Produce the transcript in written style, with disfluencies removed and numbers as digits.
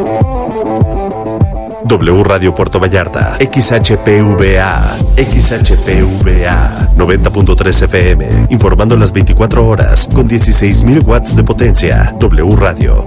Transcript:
W Radio Puerto Vallarta, XHPVA, 90.3 FM, informando las 24 horas con 16.000 watts de potencia. W Radio.